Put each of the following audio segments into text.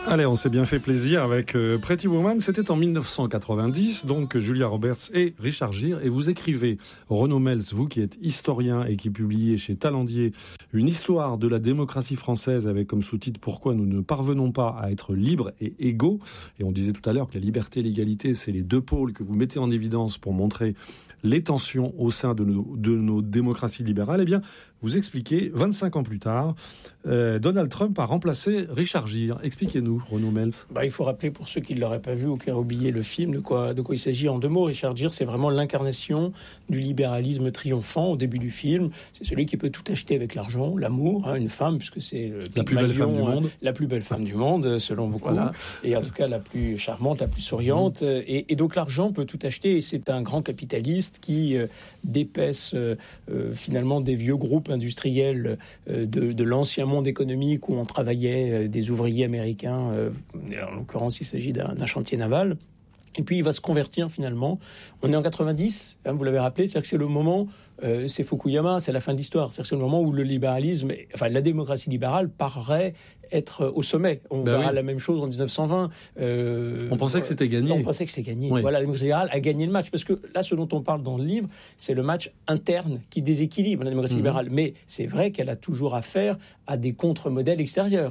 Allez, on s'est bien fait plaisir avec Pretty Woman. C'était en 1990, donc Julia Roberts et Richard Gere. Et vous écrivez, Renaud Mels, vous qui êtes historien et qui publiez chez Talendier une histoire de la démocratie française avec comme sous-titre « Pourquoi nous ne parvenons pas à être libres et égaux ». Et on disait tout à l'heure que la liberté et l'égalité, c'est les deux pôles que vous mettez en évidence pour montrer les tensions au sein de nos démocraties libérales. Eh bien, vous expliquez, 25 ans plus tard, Donald Trump a remplacé Richard Gere. Expliquez-nous, Renaud Mels. Il faut rappeler, pour ceux qui ne l'auraient pas vu ou qui auraient oublié le film, de quoi il s'agit en deux mots. Richard Gere, c'est vraiment l'incarnation du libéralisme triomphant au début du film. C'est celui qui peut tout acheter avec l'argent, l'amour, une femme, puisque c'est la plus belle femme du monde. La plus belle femme du monde, selon beaucoup. Voilà. Et en tout cas, la plus charmante, la plus souriante. Et donc, l'argent peut tout acheter. Et c'est un grand capitaliste qui dépaisse finalement des vieux groupes industriels de l'ancien monde économique où on travaillait des ouvriers américains. En l'occurrence, il s'agit d'un chantier naval. Et puis, il va se convertir finalement. On est en 90, vous l'avez rappelé, c'est-à-dire que c'est le moment, c'est Fukuyama, c'est la fin de l'histoire. C'est-à-dire que c'est le moment où le libéralisme, la démocratie libérale paraît être au sommet. On verra la même chose en 1920. On pensait que c'était gagné. On pensait que c'était gagné. Oui. Voilà, la démocratie libérale a gagné le match. Parce que là, ce dont on parle dans le livre, c'est le match interne qui déséquilibre la démocratie libérale. Mais c'est vrai qu'elle a toujours affaire à des contre-modèles extérieurs.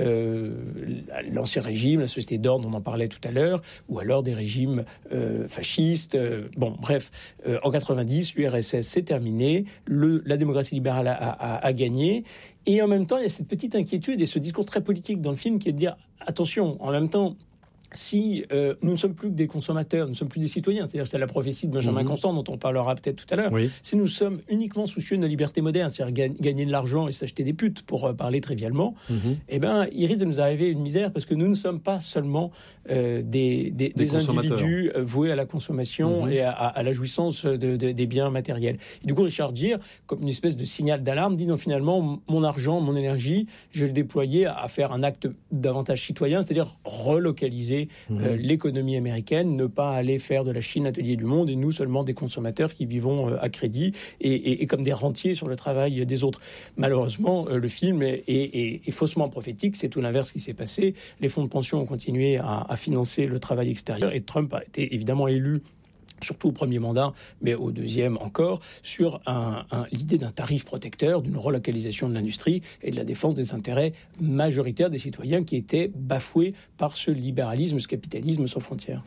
L'ancien régime, la société d'ordre, on en parlait tout à l'heure, ou alors des régimes fascistes. En 90, l'URSS s'est terminé, la démocratie libérale a gagné. Et en même temps, il y a cette petite inquiétude et ce discours très politique dans le film qui est de dire, attention, en même temps, si nous ne sommes plus que des consommateurs, nous ne sommes plus des citoyens, c'est-à-dire c'est la prophétie de Benjamin Constant dont on parlera peut-être tout à l'heure, si nous sommes uniquement soucieux de la liberté moderne, c'est-à-dire gagner de l'argent et s'acheter des putes, pour parler trivialement, eh ben, il risque de nous arriver une misère parce que nous ne sommes pas seulement des individus voués à la consommation et à la jouissance des biens matériels. Et du coup, Richard Gere, comme une espèce de signal d'alarme, dit non, finalement, mon argent, mon énergie, je vais le déployer à faire un acte davantage citoyen, c'est-à-dire relocaliser l'économie américaine, ne pas aller faire de la Chine atelier du monde et nous seulement des consommateurs qui vivons à crédit et comme des rentiers sur le travail des autres. Malheureusement, le film est faussement prophétique, c'est tout l'inverse qui s'est passé. Les fonds de pension ont continué à financer le travail extérieur et Trump a été évidemment élu, surtout au premier mandat, mais au deuxième encore, sur l'idée d'un tarif protecteur, d'une relocalisation de l'industrie et de la défense des intérêts majoritaires des citoyens qui étaient bafoués par ce libéralisme, ce capitalisme sans frontières.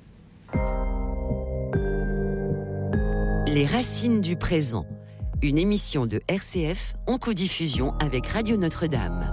Les racines du présent, une émission de RCF en codiffusion avec Radio Notre-Dame.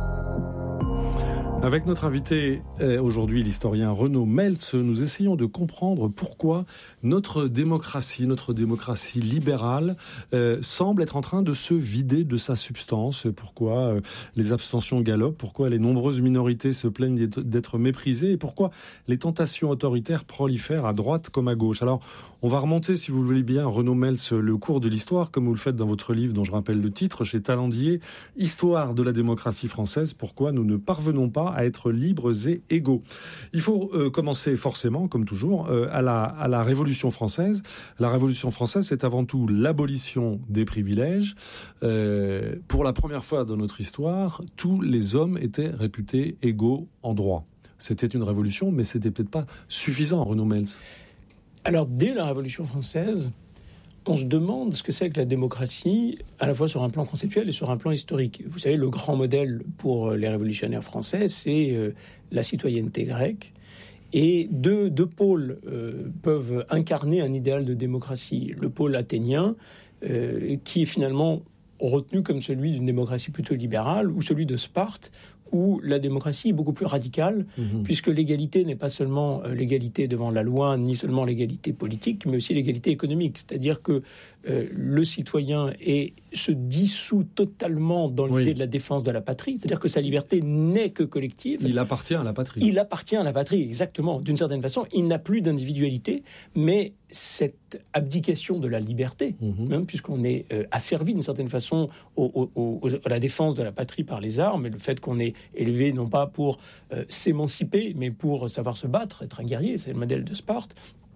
Avec notre invité aujourd'hui, l'historien Renaud Mels, nous essayons de comprendre pourquoi notre démocratie libérale semble être en train de se vider de sa substance, pourquoi les abstentions galopent, pourquoi les nombreuses minorités se plaignent d'être méprisées et pourquoi les tentations autoritaires prolifèrent à droite comme à gauche. Alors, on va remonter, si vous le voulez bien, Renaud Mels, le cours de l'histoire, comme vous le faites dans votre livre dont je rappelle le titre, chez Talendier, « Histoire de la démocratie française, pourquoi nous ne parvenons pas à être libres et égaux ». Il faut commencer forcément, comme toujours, à la Révolution française. La Révolution française, c'est avant tout l'abolition des privilèges. Pour la première fois dans notre histoire, tous les hommes étaient réputés égaux en droit. C'était une révolution, mais c'était peut-être pas suffisant, Renaud Mels. Alors, dès la Révolution française, on se demande ce que c'est que la démocratie, à la fois sur un plan conceptuel et sur un plan historique. Vous savez, le grand modèle pour les révolutionnaires français, c'est la citoyenneté grecque. Et deux pôles peuvent incarner un idéal de démocratie. Le pôle athénien, qui est finalement retenu comme celui d'une démocratie plutôt libérale, ou celui de Sparte, où la démocratie est beaucoup plus radicale, puisque l'égalité n'est pas seulement l'égalité devant la loi, ni seulement l'égalité politique, mais aussi l'égalité économique. C'est-à-dire que le citoyen se dissout totalement dans l'idée de la défense de la patrie, c'est-à-dire que sa liberté n'est que collective. Il appartient à la patrie. Il appartient à la patrie, exactement. D'une certaine façon, il n'a plus d'individualité, mais cette abdication de la liberté, puisqu'on est asservi d'une certaine façon à la défense de la patrie par les armes, et le fait qu'on est élevé non pas pour s'émanciper, mais pour savoir se battre, être un guerrier, c'est le modèle de Sparte.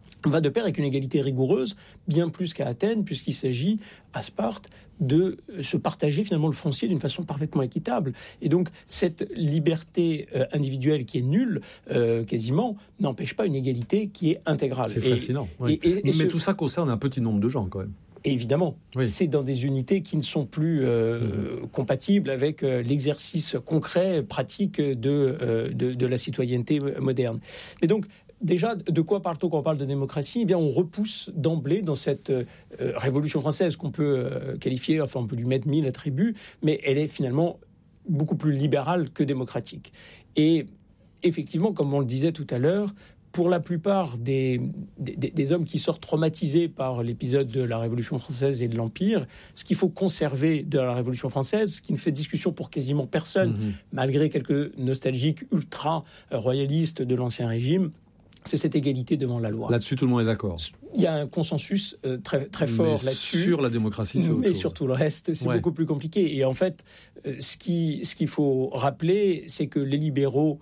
va de pair avec une égalité rigoureuse, bien plus qu'à Athènes, puisqu'il s'agit, à Sparte, de se partager finalement le foncier d'une façon parfaitement équitable. Et donc, cette liberté individuelle qui est nulle, quasiment, n'empêche pas une égalité qui est intégrale. C'est fascinant. Oui. Mais tout ça concerne un petit nombre de gens, quand même. Et évidemment, c'est dans des unités qui ne sont plus compatibles avec l'exercice concret, pratique de la citoyenneté moderne. Mais donc, déjà, de quoi parle-t-on quand on parle de démocratie ? Eh bien, on repousse d'emblée dans cette Révolution française qu'on peut qualifier, enfin on peut lui mettre 1000 attributs, mais elle est finalement beaucoup plus libérale que démocratique. Et effectivement, comme on le disait tout à l'heure, pour la plupart des hommes qui sortent traumatisés par l'épisode de la Révolution française et de l'Empire, ce qu'il faut conserver de la Révolution française, ce qui ne fait discussion pour quasiment personne, malgré quelques nostalgiques ultra-royalistes de l'Ancien Régime, c'est cette égalité devant la loi. Là-dessus, tout le monde est d'accord. Il y a un consensus très, très fort là-dessus. Sur la démocratie, c'est autre chose. Mais sur tout le reste, c'est beaucoup plus compliqué. Et en fait, ce qu'il faut rappeler, c'est que les libéraux,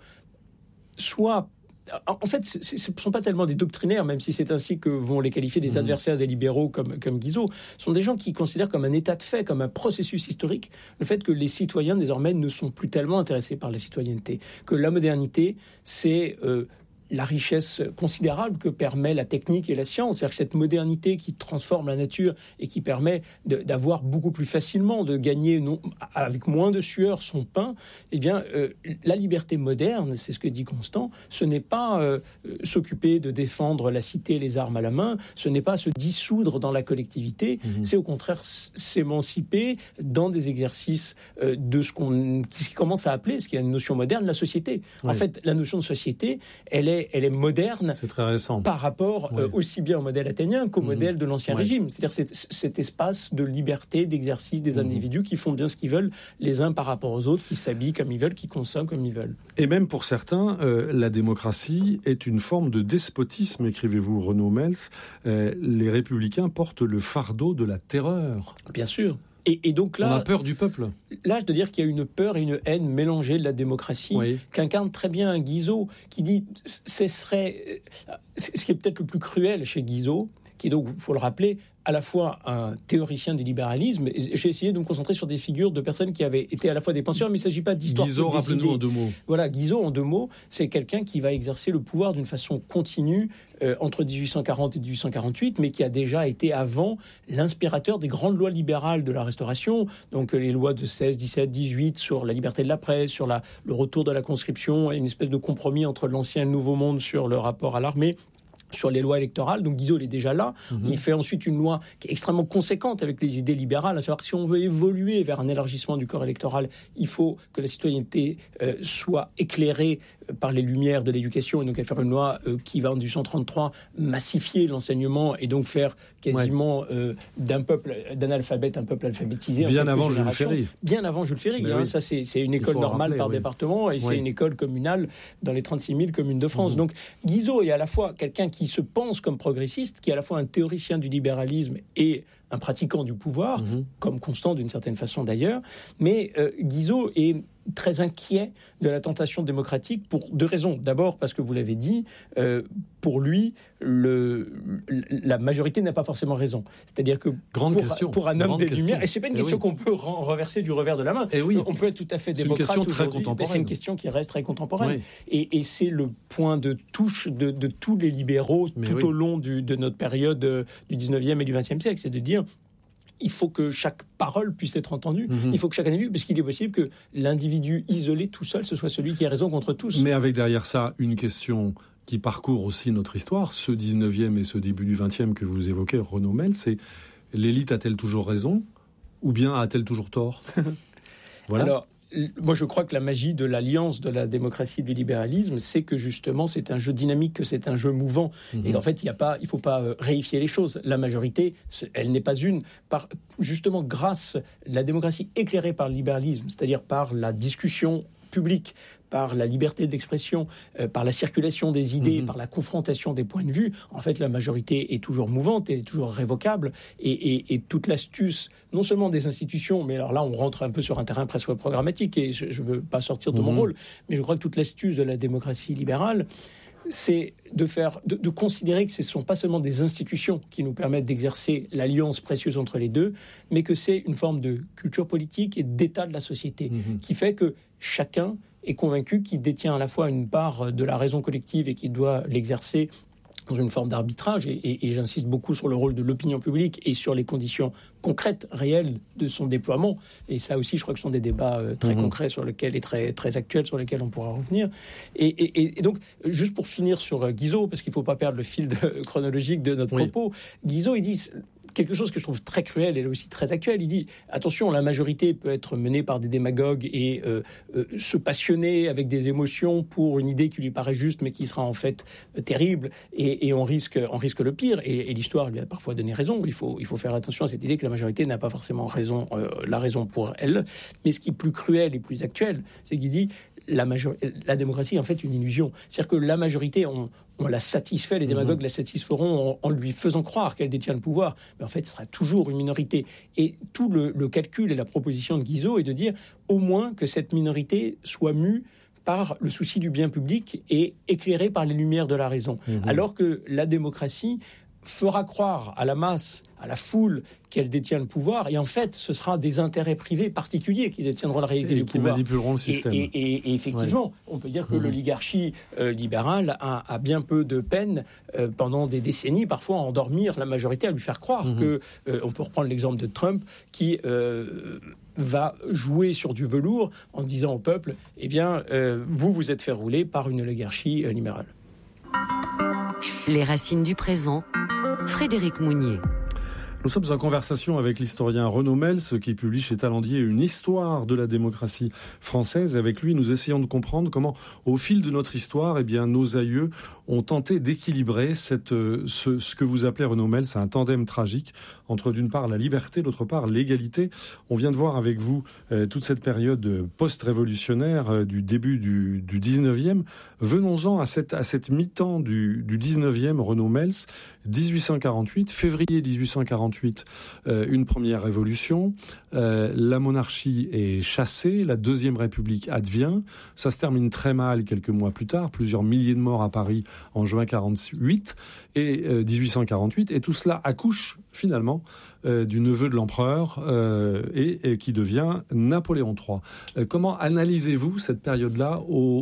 en fait, ce ne sont pas tellement des doctrinaires, même si c'est ainsi que vont les qualifier des adversaires des libéraux comme Guizot. Ce sont des gens qui considèrent comme un état de fait, comme un processus historique, le fait que les citoyens, désormais, ne sont plus tellement intéressés par la citoyenneté. Que la modernité, c'est la richesse considérable que permet la technique et la science. C'est-à-dire que cette modernité qui transforme la nature et qui permet d'avoir beaucoup plus facilement, de gagner avec moins de sueur son pain, eh bien, la liberté moderne, c'est ce que dit Constant, ce n'est pas s'occuper de défendre la cité, les armes à la main, ce n'est pas se dissoudre dans la collectivité, c'est au contraire s'émanciper dans des exercices de ce qui commence à appeler, ce qui est une notion moderne, la société. En fait, la notion de société, elle est moderne. C'est très récent. Par rapport aussi bien au modèle athénien qu'au modèle de l'Ancien Régime. C'est-à-dire cet espace de liberté, d'exercice des individus qui font bien ce qu'ils veulent les uns par rapport aux autres, qui s'habillent comme ils veulent, qui consomment comme ils veulent. Et même pour certains, la démocratie est une forme de despotisme, écrivez-vous Renaud Mels. Les républicains portent le fardeau de la terreur. Bien sûr. Et donc là, on a peur du peuple. Là, je dois dire qu'il y a une peur et une haine mélangées de la démocratie, qu'incarne très bien un Guizot, qui dit ce qui est peut-être le plus cruel chez Guizot, qui est donc, il faut le rappeler, à la fois un théoricien du libéralisme. J'ai essayé de me concentrer sur des figures de personnes qui avaient été à la fois des penseurs, mais il ne s'agit pas d'histoire. Guizot, rappelez-nous en 2 mots. Voilà, Guizot, en 2 mots, c'est quelqu'un qui va exercer le pouvoir d'une façon continue entre 1840 et 1848, mais qui a déjà été avant l'inspirateur des grandes lois libérales de la Restauration, donc les lois de 16, 17, 18 sur la liberté de la presse, sur le retour de la conscription, et une espèce de compromis entre l'ancien et le nouveau monde sur le rapport à l'armée, sur les lois électorales. Donc Guizot, il est déjà là. Il fait ensuite une loi qui est extrêmement conséquente avec les idées libérales, à savoir que si on veut évoluer vers un élargissement du corps électoral, il faut que la citoyenneté soit éclairée par les lumières de l'éducation, et donc à faire une loi qui va en 1833 massifier l'enseignement et donc faire quasiment d'un alphabet un peuple alphabétisé. Bien avant Jules Ferry. Bien avant Jules Ferry. Ça, c'est une école normale par département, et c'est une école communale dans les 36 000 communes de France. Donc Guizot est à la fois quelqu'un qui se pense comme progressiste, qui est à la fois un théoricien du libéralisme et un pratiquant du pouvoir, comme Constant d'une certaine façon d'ailleurs, mais Guizot est très inquiet de la tentation démocratique pour 2 raisons. D'abord parce que vous l'avez dit, pour lui, la majorité n'a pas forcément raison. C'est-à-dire que pour un homme des Lumières, et c'est pas une question qu'on peut renverser du revers de la main, on peut être tout à fait démocrate aujourd'hui. C'est une question très contemporaine. C'est une question qui reste très contemporaine. Et c'est le point de touche de tous les libéraux au long de notre période du 19e et du 20e siècle, c'est de dire il faut que chaque parole puisse être entendue, il faut que chacun ait vu, parce qu'il est possible que l'individu isolé tout seul, ce soit celui qui a raison contre tous. Mais avec derrière ça une question qui parcourt aussi notre histoire, ce 19e et ce début du 20e que vous évoquez, Renaud Mels, c'est l'élite a-t-elle toujours raison ou bien a-t-elle toujours tort? Voilà. Alors, moi, je crois que la magie de l'alliance de la démocratie et du libéralisme, c'est que justement, c'est un jeu dynamique, que c'est un jeu mouvant, et qu'en fait, il ne faut pas réifier les choses. La majorité, elle n'est pas une. Justement, grâce à la démocratie éclairée par le libéralisme, c'est-à-dire par la discussion publique, par la liberté d'expression, par la circulation des idées, par la confrontation des points de vue, en fait, la majorité est toujours mouvante, elle est toujours révocable, et toute l'astuce, non seulement des institutions, mais alors là, on rentre un peu sur un terrain presque programmatique, et je ne veux pas sortir de mon rôle, mais je crois que toute l'astuce de la démocratie libérale, c'est de considérer que ce ne sont pas seulement des institutions qui nous permettent d'exercer l'alliance précieuse entre les deux, mais que c'est une forme de culture politique et d'état de la société qui fait que chacun est convaincu qu'il détient à la fois une part de la raison collective et qu'il doit l'exercer dans une forme d'arbitrage, et j'insiste beaucoup sur le rôle de l'opinion publique et sur les conditions concrètes, réelles de son déploiement. Et ça aussi, je crois que ce sont des débats très concrets sur lesquels et très, très actuels sur lesquels on pourra revenir. Et donc, juste pour finir sur Guizot, parce qu'il ne faut pas perdre le fil chronologique de notre propos, Guizot, il dit quelque chose que je trouve très cruel et là aussi très actuel. Il dit, attention, la majorité peut être menée par des démagogues et se passionner avec des émotions pour une idée qui lui paraît juste mais qui sera en fait terrible, et on risque le pire. Et l'histoire lui a parfois donné raison. Il faut faire attention à cette idée que la majorité n'a pas forcément la raison pour elle. Mais ce qui est plus cruel et plus actuel, c'est qu'il dit la démocratie est en fait une illusion. C'est-à-dire que la majorité, on la satisfait, les démagogues la satisferont en lui faisant croire qu'elle détient le pouvoir, mais en fait ce sera toujours une minorité. Et tout le calcul et la proposition de Guizot est de dire au moins que cette minorité soit mue par le souci du bien public et éclairée par les lumières de la raison. Alors que la démocratie fera croire à la masse, à la foule, qu'elle détient le pouvoir, et en fait, ce sera des intérêts privés particuliers qui détiendront la réalité du pouvoir. Et qui manipuleront le système. Et effectivement, on peut dire que l'oligarchie libérale a bien peu de peine, pendant des décennies, parfois, à endormir la majorité, à lui faire croire que... on peut reprendre l'exemple de Trump, qui... va jouer sur du velours en disant au peuple, eh bien, vous êtes fait rouler par une oligarchie libérale. Les racines du présent, Frédéric Mounier. Nous sommes en conversation avec l'historien Renaud Mels, qui publie chez Talendier une histoire de la démocratie française. Avec lui, nous essayons de comprendre comment, au fil de notre histoire, nos aïeux ont tenté d'équilibrer ce que vous appelez, Renaud Mels, un tandem tragique entre, d'une part, la liberté, d'autre part, l'égalité. On vient de voir avec vous toute cette période post-révolutionnaire du début du 19e. Venons-en à cette mi-temps du 19e, Renaud Mels, 1848, février 1848, une première révolution, la monarchie est chassée, la Deuxième République advient, ça se termine très mal quelques mois plus tard, plusieurs milliers de morts à Paris en juin 48 et 1848, et tout cela accouche finalement du neveu de l'empereur et qui devient Napoléon III. Comment analysez-vous cette période-là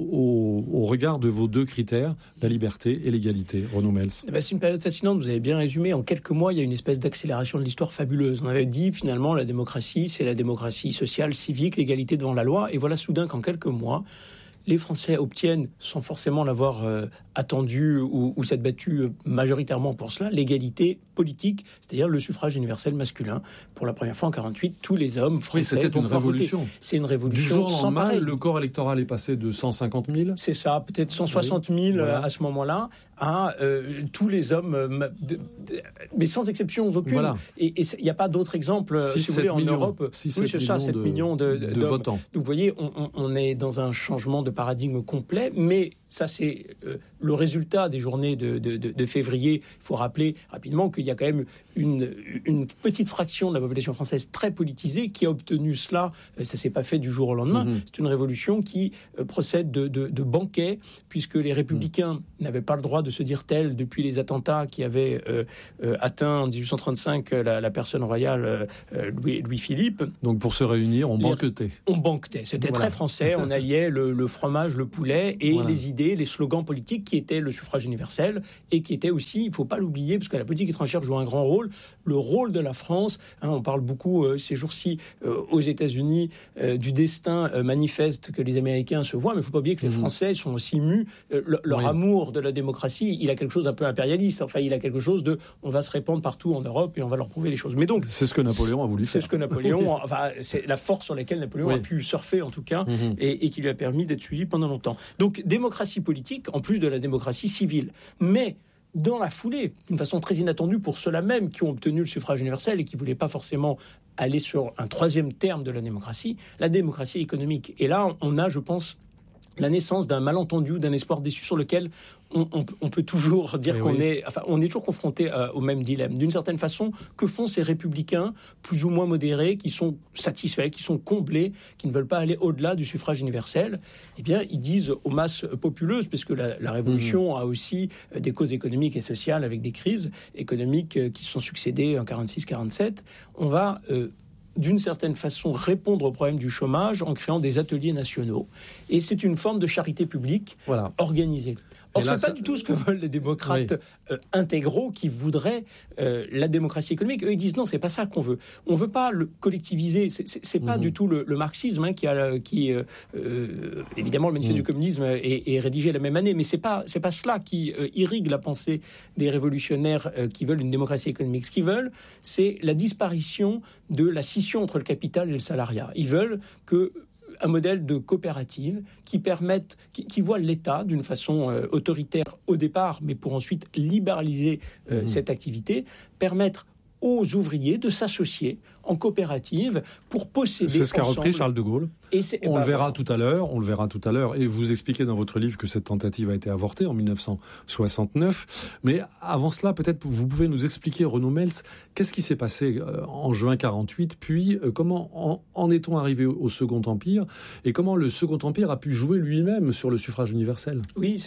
au regard de vos deux critères, la liberté et l'égalité, Renaud Mels? C'est une période fascinante, vous avez bien résumé. En quelques mois, il y a une espèce d'accélération de l'histoire fabuleuse. On avait dit finalement la démocratie, c'est la démocratie sociale, civique, l'égalité devant la loi. Et voilà soudain qu'en quelques mois, les Français obtiennent, sans forcément l'avoir attendu ou s'être battu majoritairement pour cela, l'égalité politique, c'est-à-dire le suffrage universel masculin. Pour la première fois en 48, tous les hommes français c'était une révolution. Voter. C'est une révolution. Du jour au sans pareil. Le corps électoral est passé de 150 000. C'est ça, peut-être 160 000 à ce moment-là, à tous les hommes, mais sans exception aucune. Voilà. Et il n'y a pas d'autre exemple, si vous voulez, en Europe. 7 millions de votants. Donc vous voyez, on est dans un changement de paradigme complet, mais ça c'est le résultat des journées de février. Il faut rappeler rapidement qu'il y a quand même une petite fraction de la population française très politisée qui a obtenu cela. Ça s'est pas fait du jour au lendemain. C'est une révolution qui procède de banquets, puisque les républicains n'avaient pas le droit de se dire tel depuis les attentats qui avaient atteint en 1835 la personne royale Louis-Philippe. Donc pour se réunir, on banquetait. On banquetait. C'était très français. On alliait le fromage, le poulet et les idées, les slogans politiques qui étaient le suffrage universel et qui étaient aussi, il ne faut pas l'oublier, parce que la politique étrangère joue un grand rôle, le rôle de la France. On parle beaucoup ces jours-ci aux États-Unis du destin manifeste que les Américains se voient, mais il ne faut pas oublier que les Français sont aussi mus. Leur amour de la démocratie, il a quelque chose d'un peu impérialiste. Enfin, il a quelque chose de on va se répandre partout en Europe et on va leur prouver les choses. Mais donc, c'est ce que Napoléon a voulu faire. C'est ce que Napoléon, enfin, c'est la force sur laquelle Napoléon a pu surfer en tout cas, et qui lui a permis d'être suivi pendant longtemps. Donc, démocratie politique en plus de la démocratie civile. Mais dans la foulée, d'une façon très inattendue pour ceux-là même qui ont obtenu le suffrage universel et qui ne voulaient pas forcément aller sur un troisième terme de la démocratie économique. Et là, on a, je pense, la naissance d'un malentendu, d'un espoir déçu sur lequel on peut toujours dire qu'on est... Enfin, on est toujours confronté au même dilemme. D'une certaine façon, que font ces républicains plus ou moins modérés, qui sont satisfaits, qui sont comblés, qui ne veulent pas aller au-delà du suffrage universel? Eh bien, ils disent aux masses populeuses, puisque la révolution a aussi des causes économiques et sociales avec des crises économiques qui se sont succédées en 46-47, on va... d'une certaine façon, répondre au problème du chômage en créant des ateliers nationaux. Et c'est une forme de charité publique organisée. Or, ce n'est pas du tout ce que veulent les démocrates intégraux qui voudraient la démocratie économique. Eux, ils disent non, c'est pas ça qu'on veut. On ne veut pas le collectiviser. C'est pas du tout le marxisme qui évidemment, le manifeste du communisme est rédigé la même année, mais c'est pas cela qui irrigue la pensée des révolutionnaires qui veulent une démocratie économique. Ce qu'ils veulent, c'est la disparition de la scission entre le capital et le salariat. Ils veulent un modèle de coopérative qui voit l'État d'une façon autoritaire au départ, mais pour ensuite libéraliser cette activité, permettre aux ouvriers de s'associer en coopérative pour posséder. C'est ce qu'a repris Charles de Gaulle. On le verra voilà. tout à l'heure. Et vous expliquez dans votre livre que cette tentative a été avortée en 1969. Mais avant cela, peut-être vous pouvez nous expliquer, Renaud Meltz, qu'est-ce qui s'est passé en juin 48, puis comment en est-on arrivé au Second Empire, et comment le Second Empire a pu jouer lui-même sur le suffrage universel? Oui,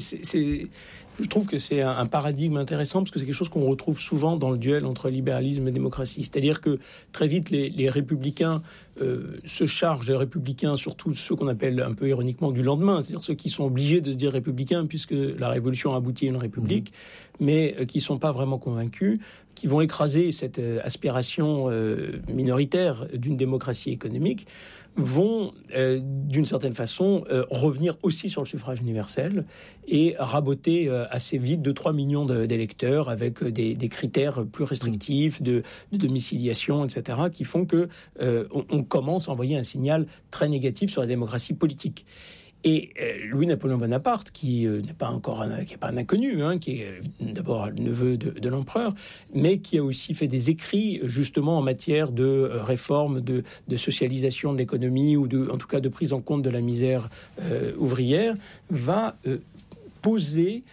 je trouve que c'est un paradigme intéressant, parce que c'est quelque chose qu'on retrouve souvent dans le duel entre libéralisme et démocratie. C'est-à-dire que très vite, les républicains se chargent, les républicains, surtout ceux qu'on appelle un peu ironiquement du lendemain, c'est-à-dire ceux qui sont obligés de se dire républicains puisque la révolution a abouti à une république, mais qui ne sont pas vraiment convaincus, qui vont écraser cette aspiration minoritaire d'une démocratie économique, vont, d'une certaine façon, revenir aussi sur le suffrage universel et raboter assez vite 2-3 millions d'électeurs avec des critères plus restrictifs de domiciliation, etc., qui font que on commence à envoyer un signal très négatif sur la démocratie politique. Et Louis-Napoléon Bonaparte, qui n'est pas un inconnu, qui est d'abord le neveu de l'empereur, mais qui a aussi fait des écrits justement en matière de réforme, de socialisation de l'économie, ou en tout cas de prise en compte de la misère ouvrière, va poser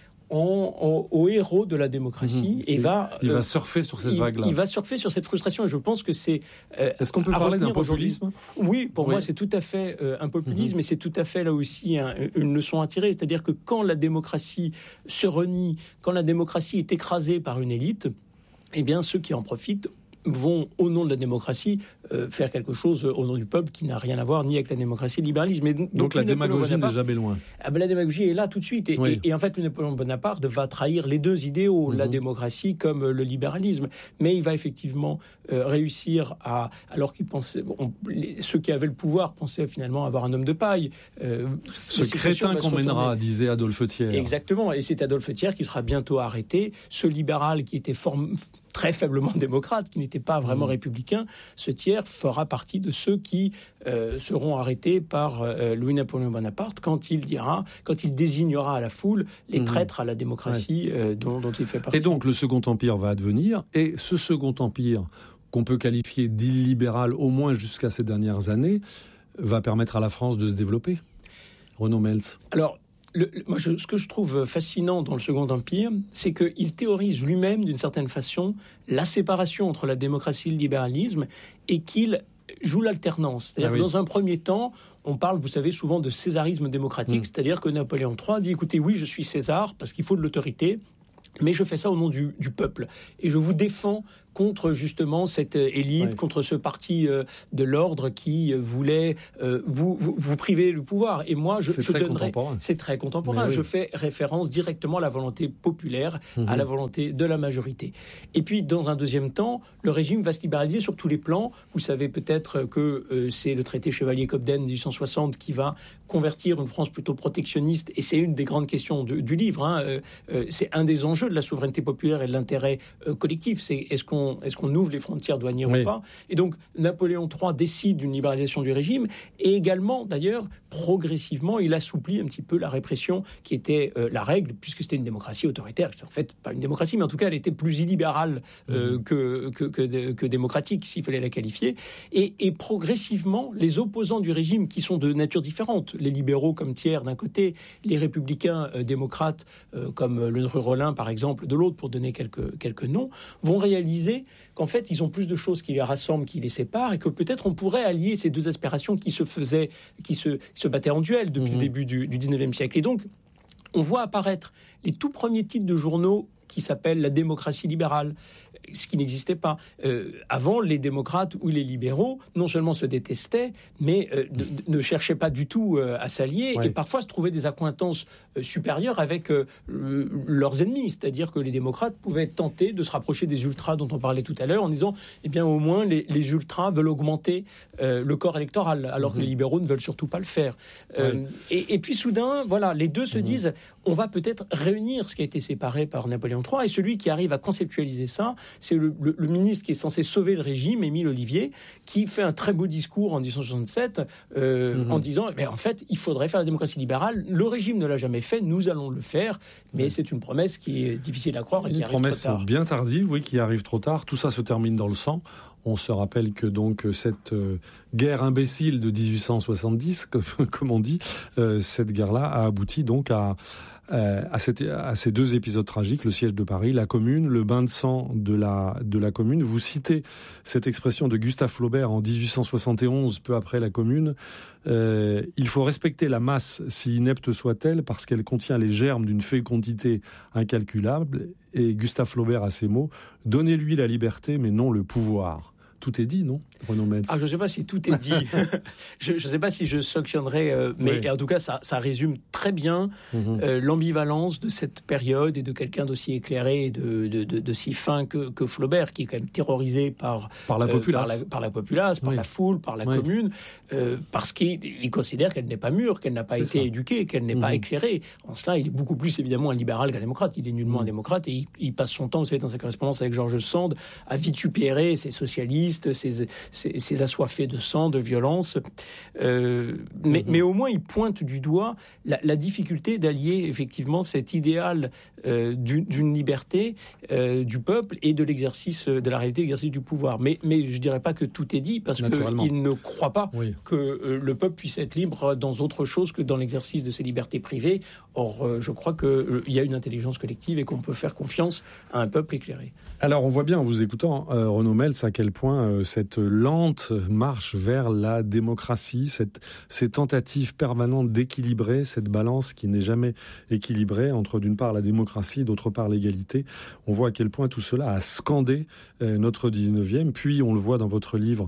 au héros de la démocratie et il va surfer sur cette vague-là. Il va surfer sur cette frustration, et je pense que c'est... Est-ce qu'on peut parler d'un populisme ? Oui, pour moi, c'est tout à fait un populisme, et c'est tout à fait là aussi une leçon à tirer. C'est-à-dire que quand la démocratie se renie, quand la démocratie est écrasée par une élite, eh bien, ceux qui en profitent vont, au nom de la démocratie, faire quelque chose au nom du peuple qui n'a rien à voir ni avec la démocratie et le libéralisme. Mais donc la démagogie n'est jamais loin. La démagogie est là tout de suite. Et en fait, Napoléon Bonaparte va trahir les deux idéaux, la démocratie comme le libéralisme. Mais il va effectivement réussir alors qu'il pensait, ceux qui avaient le pouvoir pensaient finalement avoir un homme de paille. Ce crétin qu'on mènera, disait Adolphe Thiers. Exactement. Et c'est Adolphe Thiers qui sera bientôt arrêté. Ce libéral qui était très faiblement démocrate, qui n'était pas vraiment républicain, ce Thiers fera partie de ceux qui seront arrêtés par Louis-Napoléon Bonaparte quand il désignera à la foule les traîtres à la démocratie dont il fait partie. Et donc le Second Empire va advenir, et ce Second Empire, qu'on peut qualifier d'illibéral au moins jusqu'à ces dernières années, va permettre à la France de se développer. Renaud Meltz. Alors, ce que je trouve fascinant dans le Second Empire, c'est qu'il théorise lui-même, d'une certaine façon, la séparation entre la démocratie et le libéralisme, et qu'il joue l'alternance. C'est-à-dire que dans un premier temps, on parle, vous savez, souvent de césarisme démocratique, c'est-à-dire que Napoléon III dit, écoutez, oui, je suis César, parce qu'il faut de l'autorité, mais je fais ça au nom du peuple. Et je vous défends contre justement cette élite, contre ce parti de l'ordre qui voulait vous priver du pouvoir. Et moi, je donnerai... C'est très contemporain. Je fais référence directement à la volonté populaire, à la volonté de la majorité. Et puis, dans un deuxième temps, le régime va se libéraliser sur tous les plans. Vous savez peut-être que c'est le traité Chevalier-Cobden 1860 qui va convertir une France plutôt protectionniste, et c'est une des grandes questions du livre. C'est un des enjeux de la souveraineté populaire et de l'intérêt collectif. C'est est-ce qu'on qu'on ouvre les frontières douanières ou pas. Et donc, Napoléon III décide d'une libéralisation du régime et également, d'ailleurs, progressivement, il assouplit un petit peu la répression qui était la règle, puisque c'était une démocratie autoritaire. C'est en fait pas une démocratie, mais en tout cas, elle était plus illibérale que démocratique, s'il fallait la qualifier. Et progressivement, les opposants du régime, qui sont de nature différente, les libéraux comme Thiers d'un côté, les républicains démocrates comme Le Rollin, par exemple, de l'autre, pour donner quelques noms, vont réaliser qu'en fait, ils ont plus de choses qui les rassemblent, qui les séparent, et que peut-être on pourrait allier ces deux aspirations qui se battaient en duel depuis le début du 19e siècle. Et donc, on voit apparaître les tout premiers titres de journaux qui s'appellent La démocratie libérale, ce qui n'existait pas. Avant, les démocrates ou les libéraux, non seulement se détestaient, mais ne cherchaient pas du tout à s'allier, et parfois se trouvaient des accointances supérieures avec leurs ennemis. C'est-à-dire que les démocrates pouvaient être tentés de se rapprocher des ultras dont on parlait tout à l'heure, en disant, eh bien, au moins, les ultras veulent augmenter le corps électoral, alors que les libéraux ne veulent surtout pas le faire. Et puis, soudain, voilà, les deux se disent, on va peut-être réunir ce qui a été séparé par Napoléon III, et celui qui arrive à conceptualiser ça, c'est le ministre qui est censé sauver le régime, Émile Ollivier, qui fait un très beau discours en 1867 en disant, en fait, il faudrait faire la démocratie libérale. Le régime ne l'a jamais fait, nous allons le faire, mais c'est une promesse qui est difficile à croire et qui arrive trop tard. Une promesse bien tardive, oui, qui arrive trop tard. Tout ça se termine dans le sang. On se rappelle que donc cette guerre imbécile de 1870, comme on dit, cette guerre-là a abouti donc à ces deux épisodes tragiques, le siège de Paris, la Commune, le bain de sang de la Commune. Vous citez cette expression de Gustave Flaubert en 1871, peu après la Commune. Il faut respecter la masse, si inepte soit-elle, parce qu'elle contient les germes d'une fécondité incalculable. Et Gustave Flaubert a ces mots: donnez-lui la liberté, mais non le pouvoir. Tout est dit, non, Renaud Meltz? Je ne sais pas si tout est dit. Je ne sais pas si je sanctionnerais, mais en tout cas, ça résume très bien l'ambivalence de cette période et de quelqu'un d'aussi éclairé et de si fin que Flaubert, qui est quand même terrorisé par la populace, par la foule, par la Commune, parce qu'il considère qu'elle n'est pas mûre, qu'elle n'a pas été éduquée, qu'elle n'est pas éclairée. En cela, il est beaucoup plus évidemment un libéral qu'un démocrate. Il est nullement un démocrate, et il passe son temps, vous savez, dans sa correspondance avec Georges Sand, à vitupérer ces socialistes, ces assoiffés de sang, de violence. Mais au moins, il pointe du doigt la difficulté d'allier effectivement cet idéal d'une liberté du peuple et de l'exercice de la réalité, l'exercice du pouvoir. Mais je ne dirais pas que tout est dit, parce qu'il ne croit pas que le peuple puisse être libre dans autre chose que dans l'exercice de ses libertés privées. Or, je crois qu'il y a une intelligence collective et qu'on peut faire confiance à un peuple éclairé. Alors, on voit bien en vous écoutant, Renaud Meltz, à quel point cette lente marche vers la démocratie, ces tentatives permanentes d'équilibrer cette balance qui n'est jamais équilibrée entre, d'une part, la démocratie, d'autre part, l'égalité. On voit à quel point tout cela a scandé notre 19e, puis on le voit dans votre livre,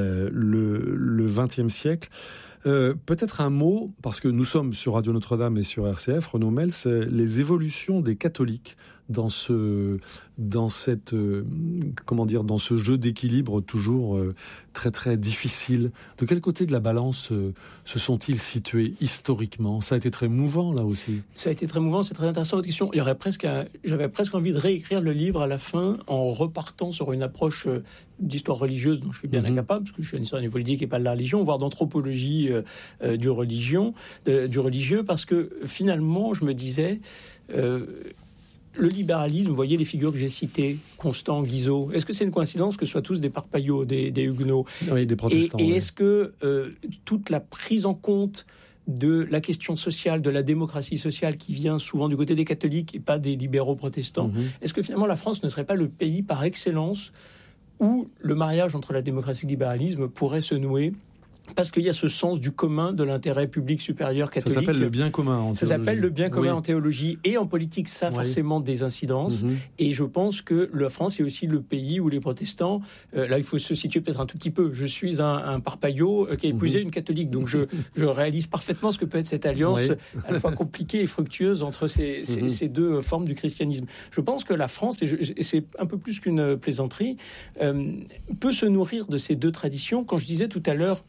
le 20e siècle. Peut-être un mot, parce que nous sommes sur Radio Notre-Dame et sur RCF, Renaud Meltz, les évolutions des catholiques dans ce jeu d'équilibre toujours très très difficile. De quel côté de la balance se sont-ils situés historiquement? Ça a été très mouvant là aussi. Ça a été très mouvant, c'est très intéressant votre question. J'avais presque envie de réécrire le livre à la fin en repartant sur une approche d'histoire religieuse dont je suis bien incapable, parce que je suis un historien du politique et pas de la religion, voire d'anthropologie du religieux, parce que finalement je me disais le libéralisme, vous voyez les figures que j'ai citées, Constant, Guizot, est-ce que c'est une coïncidence que ce soient tous des parpaillots, des huguenots? Oui, des protestants. Et est-ce que toute la prise en compte de la question sociale, de la démocratie sociale qui vient souvent du côté des catholiques et pas des libéraux protestants, est-ce que finalement la France ne serait pas le pays par excellence où le mariage entre la démocratie et le libéralisme pourrait se nouer? Parce qu'il y a ce sens du commun, de l'intérêt public supérieur catholique. Ça s'appelle le bien commun en théologie. Ça s'appelle le bien commun en théologie. Et en politique, ça a forcément des incidences. Et je pense que la France est aussi le pays où les protestants... là, il faut se situer peut-être un tout petit peu. Je suis un parpaillot qui a épousé une catholique. Donc, je réalise parfaitement ce que peut être cette alliance à la fois compliquée et fructueuse entre ces deux formes du christianisme. Je pense que la France, et c'est un peu plus qu'une plaisanterie, peut se nourrir de ces deux traditions. Quand je disais tout à l'heure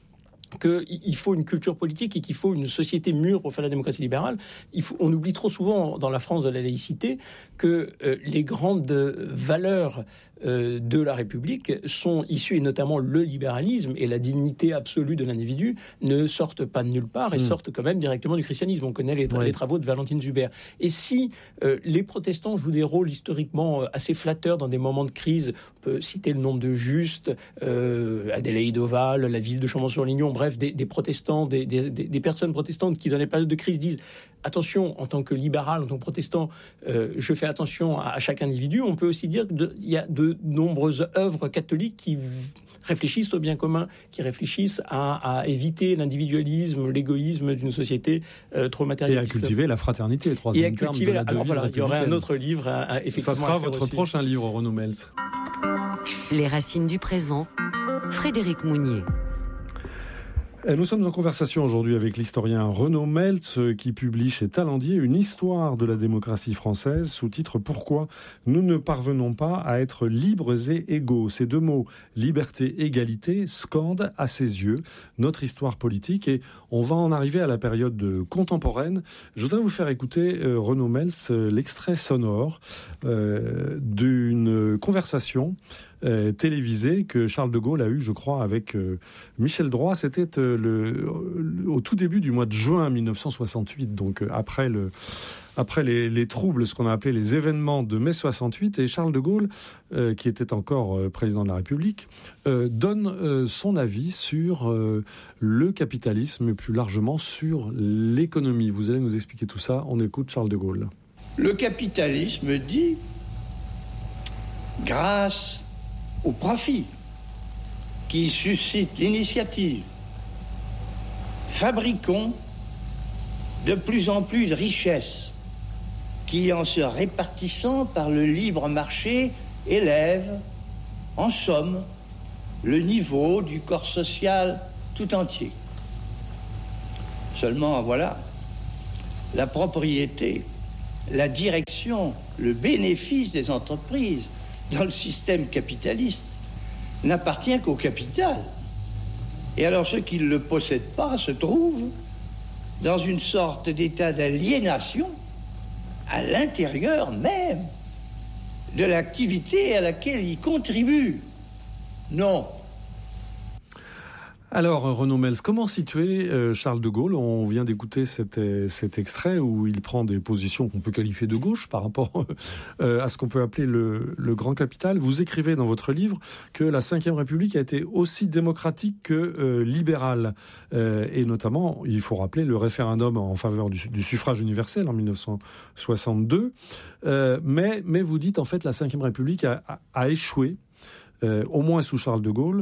qu'il faut une culture politique et qu'il faut une société mûre pour faire la démocratie libérale. On oublie trop souvent dans la France de la laïcité que les grandes valeurs de la République sont issues, et notamment le libéralisme et la dignité absolue de l'individu, ne sortent pas de nulle part et sortent quand même directement du christianisme. On connaît les travaux de Valentine Zuber. Et si les protestants jouent des rôles historiquement assez flatteurs dans des moments de crise, on peut citer le nom de Juste, Adélaïde Oval, la ville de Chambon-sur-Lignon, bref, des protestants, des personnes protestantes qui, dans les périodes de crise, disent attention, en tant que libéral, en tant que protestant, je fais attention à chaque individu. On peut aussi dire qu'il y a de nombreuses œuvres catholiques qui réfléchissent au bien commun, qui réfléchissent à éviter l'individualisme, l'égoïsme d'une société trop matérialiste. Et à cultiver la fraternité, troisième terme de la devise républicaine. Il y aurait un autre livre effectivement. Ça sera votre prochain livre, Renaud Mels. Les racines du présent, Frédéric Mounier. Nous sommes en conversation aujourd'hui avec l'historien Renaud Mels qui publie chez Talendier une histoire de la démocratie française sous-titre « Pourquoi nous ne parvenons pas à être libres et égaux ». Ces deux mots, liberté, égalité, scandent à ses yeux notre histoire politique et on va en arriver à la période contemporaine. Je voudrais vous faire écouter, Renaud Mels, l'extrait sonore d'une conversation télévisée que Charles de Gaulle a eu, je crois, avec Michel Droit. C'était au tout début du mois de juin 1968, donc après les troubles, ce qu'on a appelé les événements de mai 68, et Charles de Gaulle, qui était encore président de la République, donne son avis sur le capitalisme et plus largement sur l'économie. Vous allez nous expliquer tout ça. On écoute Charles de Gaulle. Le capitalisme dit, grâce au profit qui suscite l'initiative, fabriquons de plus en plus de richesses qui, en se répartissant par le libre marché, élèvent, en somme, le niveau du corps social tout entier. Seulement, voilà, la propriété, la direction, le bénéfice des entreprises dans le système capitaliste n'appartient qu'au capital. Et alors ceux qui ne le possèdent pas se trouvent dans une sorte d'état d'aliénation à l'intérieur même de l'activité à laquelle ils contribuent. Non. Alors, Renaud Mels, comment situer Charles de Gaulle ? On vient d'écouter cet extrait où il prend des positions qu'on peut qualifier de gauche par rapport à ce qu'on peut appeler le grand capital. Vous écrivez dans votre livre que la Ve République a été aussi démocratique que libérale. Et notamment, il faut rappeler le référendum en faveur du suffrage universel en 1962. Mais vous dites, en fait, la Ve République a échoué, au moins sous Charles de Gaulle,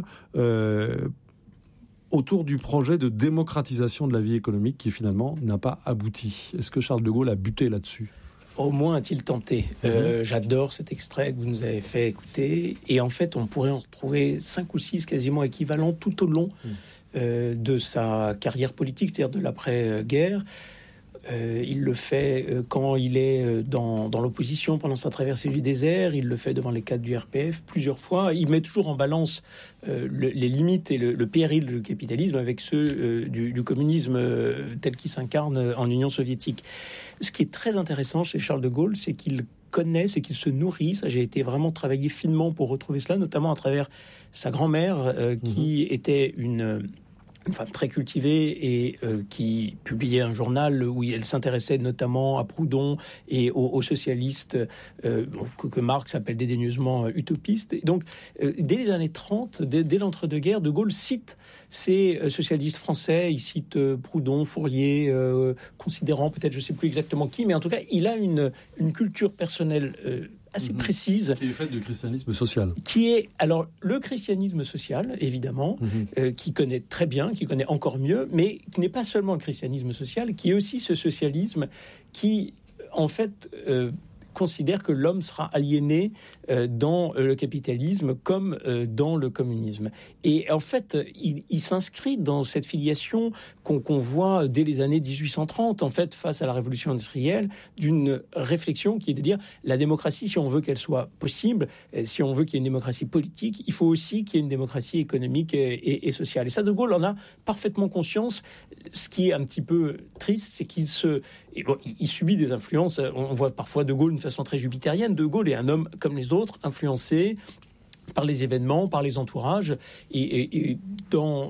autour du projet de démocratisation de la vie économique qui finalement n'a pas abouti. Est-ce que Charles de Gaulle a buté là-dessus ? Au moins a-t-il tenté. J'adore cet extrait que vous nous avez fait écouter. Et en fait, on pourrait en retrouver 5 ou 6 quasiment équivalents tout au long de sa carrière politique, c'est-à-dire de l'après-guerre. Il le fait quand il est dans l'opposition pendant sa traversée du désert, il le fait devant les cadres du RPF plusieurs fois. Il met toujours en balance les limites et le péril du capitalisme avec ceux du communisme tel qu'il s'incarne en Union soviétique. Ce qui est très intéressant chez Charles de Gaulle, c'est qu'il connaît, c'est qu'il se nourrit. Ça, j'ai été vraiment travailler finement pour retrouver cela, notamment à travers sa grand-mère qui était une femme très cultivée et qui publiait un journal où elle s'intéressait notamment à Proudhon et aux socialistes que Marx appelle dédaigneusement utopistes. Et donc, dès les années 30, dès l'entre-deux-guerres, de Gaulle cite ces socialistes français. Il cite Proudhon, Fourier, considérant peut-être, je ne sais plus exactement qui, mais en tout cas, il a une culture personnelle assez précise. Qui est faite du christianisme social. Qui est, alors, le christianisme social, évidemment, qui connaît très bien, qui connaît encore mieux, mais qui n'est pas seulement le christianisme social, qui est aussi ce socialisme qui, en fait, considère que l'homme sera aliéné dans le capitalisme comme dans le communisme. Et en fait, il s'inscrit dans cette filiation qu'on voit dès les années 1830, en fait, face à la révolution industrielle, d'une réflexion qui est de dire la démocratie, si on veut qu'elle soit possible, si on veut qu'il y ait une démocratie politique, il faut aussi qu'il y ait une démocratie économique et sociale. Et ça, De Gaulle en a parfaitement conscience. Ce qui est un petit peu triste, c'est qu'il subit des influences. On voit parfois De Gaulle d'une façon très jupitérienne. De Gaulle est un homme comme les autres, influencé par les événements, par les entourages. Et dans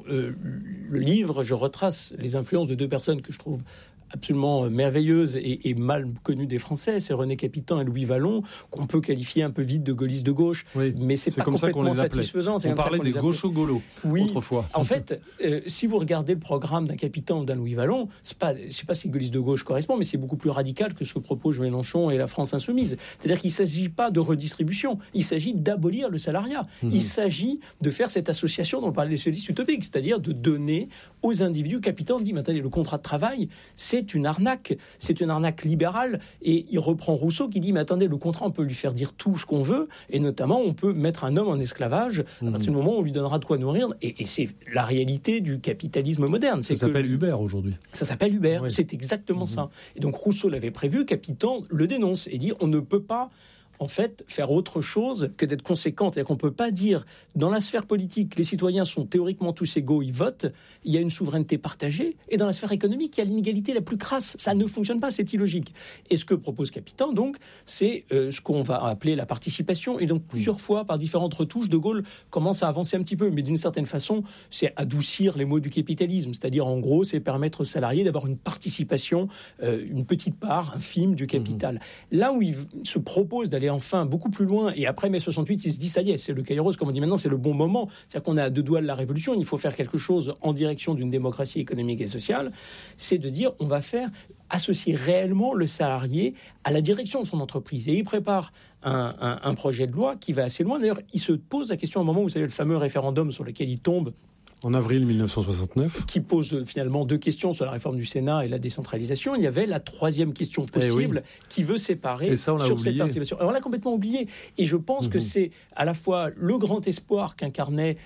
le livre, je retrace les influences de deux personnes que je trouve absolument merveilleuse et mal connue des Français, c'est René Capitan et Louis Vallon, qu'on peut qualifier un peu vite de gaullistes de gauche, mais c'est pas complètement satisfaisant. On parlait des gauchos-gaulos autrefois. En fait, si vous regardez le programme d'un Capitan ou d'un Louis Vallon, je sais pas si gaulliste de gauche correspond, mais c'est beaucoup plus radical que ce que proposent Mélenchon et la France insoumise. C'est-à-dire qu'il ne s'agit pas de redistribution, il s'agit d'abolir le salariat. Il s'agit de faire cette association dont on parlait des socialistes utopiques, c'est-à-dire de donner aux individus. Capitan dit, mais attendez, le contrat de travail, c'est une arnaque libérale, et il reprend Rousseau qui dit mais attendez, le contrat on peut lui faire dire tout ce qu'on veut, et notamment on peut mettre un homme en esclavage à partir du moment où on lui donnera de quoi nourrir, et c'est la réalité du capitalisme moderne. Ça s'appelle Uber aujourd'hui. Ça s'appelle Uber, c'est exactement ça. Et donc Rousseau l'avait prévu, Capitan le dénonce et dit on ne peut pas en fait, faire autre chose que d'être conséquent. C'est-à-dire qu'on ne peut pas dire, dans la sphère politique, les citoyens sont théoriquement tous égaux, ils votent, il y a une souveraineté partagée, et dans la sphère économique, il y a l'inégalité la plus crasse. Ça ne fonctionne pas, c'est illogique. Et ce que propose Capitan, donc, c'est ce qu'on va appeler la participation. Et donc, plusieurs fois, par différentes retouches, De Gaulle commence à avancer un petit peu. Mais d'une certaine façon, c'est adoucir les mots du capitalisme. C'est-à-dire, en gros, c'est permettre aux salariés d'avoir une participation, une petite part infime du capital. Là où il se propose d'aller enfin beaucoup plus loin, et après mai 68, il se dit ça y est, c'est le Kairos, comme on dit maintenant, c'est le bon moment, c'est-à-dire qu'on est à 2 doigts de la révolution, il faut faire quelque chose en direction d'une démocratie économique et sociale, c'est de dire on va associer réellement le salarié à la direction de son entreprise. Et il prépare un projet de loi qui va assez loin. D'ailleurs, il se pose la question à un moment où vous savez le fameux référendum sur lequel il tombe en avril 1969, qui pose finalement 2 questions sur la réforme du Sénat et la décentralisation. Il y avait la 3e question possible qui veut séparer sur cette participation. Alors on l'a complètement oublié. Et je pense que c'est à la fois le grand espoir qu'incarnait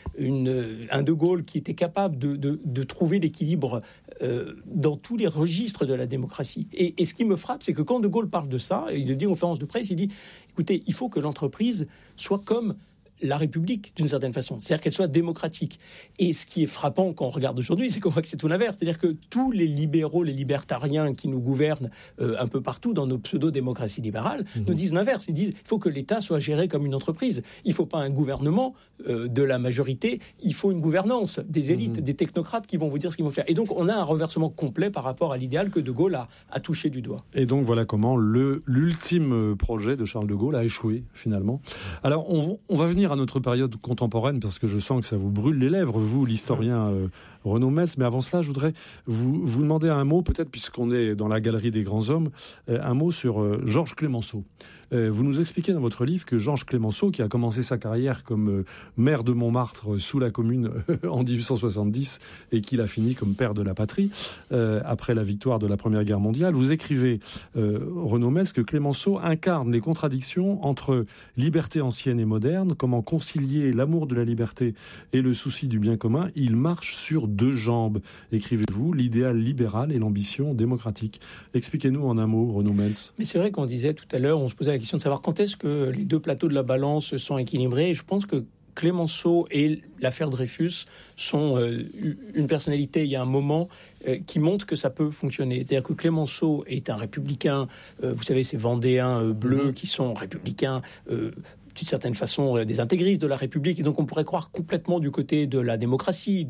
un De Gaulle qui était capable de trouver l'équilibre dans tous les registres de la démocratie. Et ce qui me frappe, c'est que quand De Gaulle parle de ça, il le dit en conférence de presse, il dit écoutez, il faut que l'entreprise soit comme la République, d'une certaine façon, c'est-à-dire qu'elle soit démocratique. Et ce qui est frappant quand on regarde aujourd'hui, c'est qu'on voit que c'est tout l'inverse, c'est-à-dire que tous les libéraux, les libertariens qui nous gouvernent un peu partout dans nos pseudo-démocraties libérales, nous disent l'inverse. Ils disent qu'il faut que l'État soit géré comme une entreprise. Il ne faut pas un gouvernement de la majorité, il faut une gouvernance des élites, des technocrates qui vont vous dire ce qu'il faut faire. Et donc, on a un renversement complet par rapport à l'idéal que De Gaulle a touché du doigt. Et donc, voilà comment l'ultime projet de Charles de Gaulle a échoué, finalement. Alors, on va venir à notre période contemporaine, parce que je sens que ça vous brûle les lèvres, vous, l'historien Renaud Mels. Mais avant cela, je voudrais vous demander un mot, peut-être, puisqu'on est dans la galerie des grands hommes, un mot sur Georges Clemenceau. Vous nous expliquez dans votre livre que Georges Clemenceau, qui a commencé sa carrière comme maire de Montmartre sous la Commune en 1870 et qu'il a fini comme père de la patrie après la victoire de la Première Guerre mondiale, vous écrivez, Renaud Mels, que Clemenceau incarne les contradictions entre liberté ancienne et moderne, comment concilier l'amour de la liberté et le souci du bien commun. Il marche sur 2 jambes, écrivez-vous, l'idéal libéral et l'ambition démocratique. Expliquez-nous en un mot, Renaud Mels. Mais c'est vrai qu'on disait tout à l'heure, on se posait la question de savoir quand est-ce que les 2 plateaux de la balance sont équilibrés. Et je pense que Clemenceau et l'affaire Dreyfus sont une personnalité, il y a un moment, qui montre que ça peut fonctionner. C'est-à-dire que Clemenceau est un républicain, vous savez, ces Vendéens bleus qui sont républicains, d'une certaine façon, des intégristes de la République, et donc on pourrait croire complètement du côté de la démocratie,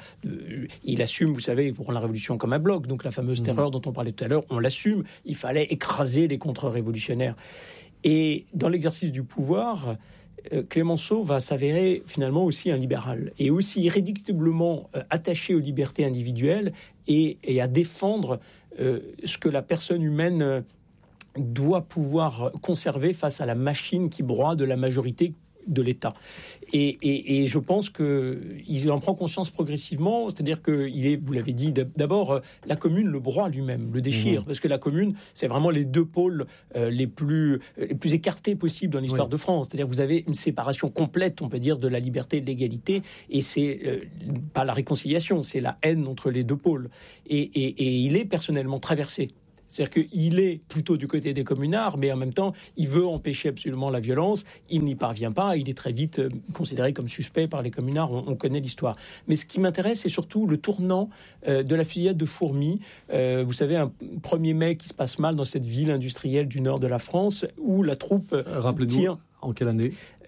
il assume, vous savez, pour la Révolution comme un bloc, donc la fameuse terreur dont on parlait tout à l'heure, on l'assume, il fallait écraser les contre-révolutionnaires. Et dans l'exercice du pouvoir, Clemenceau va s'avérer finalement aussi un libéral, et aussi irréductiblement attaché aux libertés individuelles et à défendre ce que la personne humaine doit pouvoir conserver face à la machine qui broie de la majorité de l'État. Et je pense qu'il en prend conscience progressivement, c'est-à-dire qu'il est, vous l'avez dit, d'abord, la commune le broie lui-même, le déchire, parce que la commune, c'est vraiment les deux pôles les plus écartés possibles dans l'histoire de France. C'est-à-dire que vous avez une séparation complète, on peut dire, de la liberté et de l'égalité, et c'est pas la réconciliation, c'est la haine entre les deux pôles. Et il est personnellement traversé. C'est-à-dire qu'il est plutôt du côté des communards, mais en même temps, il veut empêcher absolument la violence. Il n'y parvient pas. Il est très vite considéré comme suspect par les communards. On connaît l'histoire. Mais ce qui m'intéresse, c'est surtout le tournant de la fusillade de Fourmies. Vous savez, un 1er mai qui se passe mal dans cette ville industrielle du nord de la France, où la troupe tire... En quelle année ?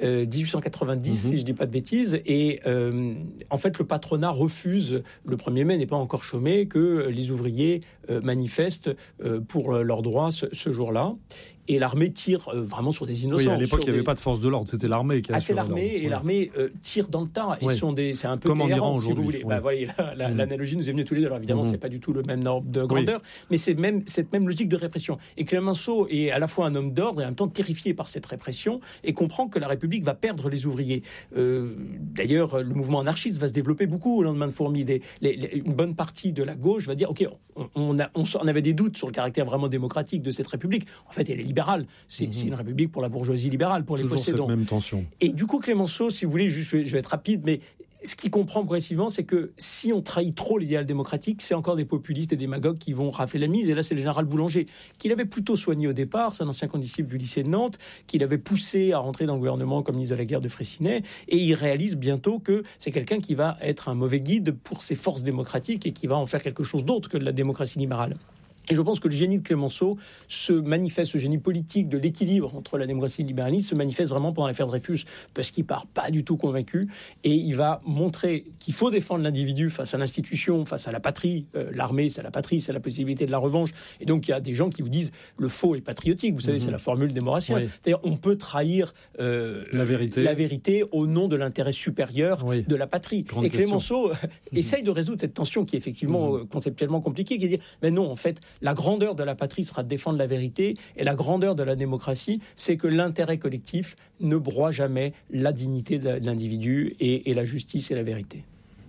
1890, si je ne dis pas de bêtises. Et en fait, le patronat refuse, le 1er mai n'est pas encore chômé, que les ouvriers manifestent pour leurs droits ce jour-là. Et l'armée tire vraiment sur des innocents. Oui, à l'époque, il n'y avait pas de force de l'ordre, c'était l'armée qui a c'est l'armée, et l'armée tire dans le tas. Et c'est un peu comme en Iran si vous voulez. Oui. Voyez, l'analogie nous est venue tous les deux. Alors évidemment, c'est pas du tout le même ordre de grandeur, mais c'est cette même logique de répression. Et Clemenceau est à la fois un homme d'ordre et en même temps terrifié par cette répression, et comprend que la République va perdre les ouvriers. D'ailleurs, le mouvement anarchiste va se développer beaucoup au lendemain de Fourmies. Une bonne partie de la gauche va dire, OK, on avait des doutes sur le caractère vraiment démocratique de cette République. En fait, elle est libérale. C'est une république pour la bourgeoisie libérale, pour les possédants. Toujours cette même tension. Et du coup, Clemenceau, si vous voulez, je vais être rapide, mais ce qu'il comprend progressivement, c'est que si on trahit trop l'idéal démocratique, c'est encore des populistes et des démagogues qui vont rafler la mise. Et là, c'est le général Boulanger, qu'il avait plutôt soigné au départ, c'est un ancien condisciple du lycée de Nantes, qu'il avait poussé à rentrer dans le gouvernement comme ministre de la guerre de Freycinet, et il réalise bientôt que c'est quelqu'un qui va être un mauvais guide pour ses forces démocratiques et qui va en faire quelque chose d'autre que de la démocratie libérale. Et je pense que le génie de Clemenceau se manifeste, ce génie politique de l'équilibre entre la démocratie et le libéralisme se manifeste vraiment pendant l'affaire Dreyfus, parce qu'il part pas du tout convaincu, et il va montrer qu'il faut défendre l'individu face à l'institution, face à la patrie. L'armée, c'est la patrie, c'est la possibilité de la revanche. Et donc il y a des gens qui vous disent le faux est patriotique. Vous savez, c'est la formule des Maurassiens. Oui. C'est-à-dire on peut trahir la vérité au nom de l'intérêt supérieur de la patrie. Grande et Clemenceau essaye de résoudre cette tension qui est effectivement conceptuellement compliquée, qui est de dire mais non, en fait, la grandeur de la patrie sera de défendre la vérité, et la grandeur de la démocratie, c'est que l'intérêt collectif ne broie jamais la dignité de l'individu et la justice et la vérité.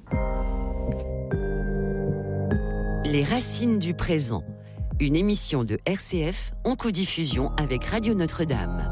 Les racines du présent, une émission de RCF en codiffusion avec Radio Notre-Dame.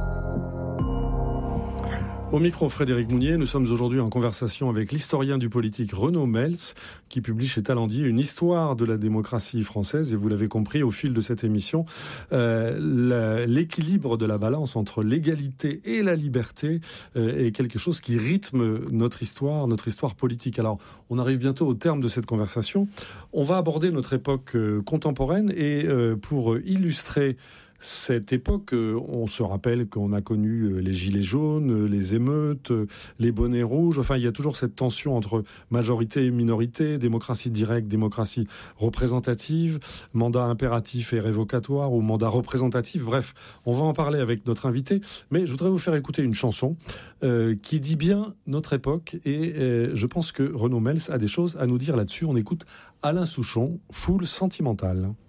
Au micro, Frédéric Mounier, nous sommes aujourd'hui en conversation avec l'historien du politique Renaud Mels, qui publie chez Talendier une histoire de la démocratie française. Et vous l'avez compris au fil de cette émission, l'équilibre de la balance entre l'égalité et la liberté est quelque chose qui rythme notre histoire politique. Alors, on arrive bientôt au terme de cette conversation. On va aborder notre époque contemporaine et pour illustrer cette époque, on se rappelle qu'on a connu les gilets jaunes, les émeutes, les bonnets rouges. Enfin, il y a toujours cette tension entre majorité et minorité, démocratie directe, démocratie représentative, mandat impératif et révocatoire ou mandat représentatif. Bref, on va en parler avec notre invité. Mais je voudrais vous faire écouter une chanson qui dit bien notre époque. Et je pense que Renaud Mels a des choses à nous dire là-dessus. On écoute Alain Souchon, Foule sentimentale.